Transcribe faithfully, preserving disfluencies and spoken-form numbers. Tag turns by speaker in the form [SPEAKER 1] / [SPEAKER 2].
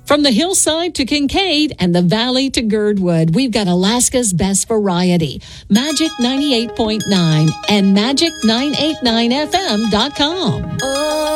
[SPEAKER 1] From the hillside to Kincaid and the valley to Girdwood, we've got Alaska's best variety. Magic ninety-eight point nine and magic nine eighty-nine F M dot com. Oh.